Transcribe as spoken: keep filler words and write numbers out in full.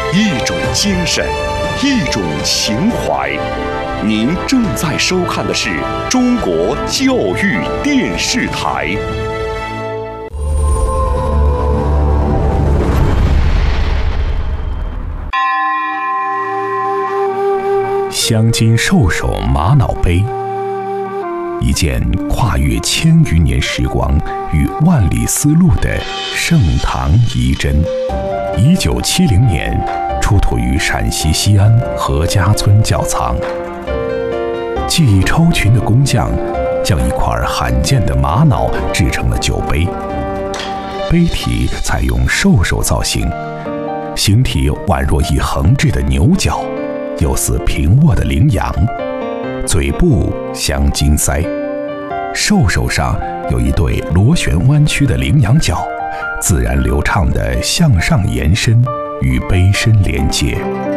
一种精神，一种情怀。您正在收看的是中国教育电视台。镶金兽首玛瑙杯，一件跨越千余年时光与万里丝路的盛唐遗珍。一九七零年出土于陕西西安何家村窖藏。技艺超群的工匠将一块罕见的玛瑙制成了酒杯，杯体采用兽首造型，形体宛若一横置的牛角，又似平卧的羚羊，嘴部镶金鳃，兽首上有一对螺旋弯曲的羚羊角，自然流畅地向上延伸，与杯身连接。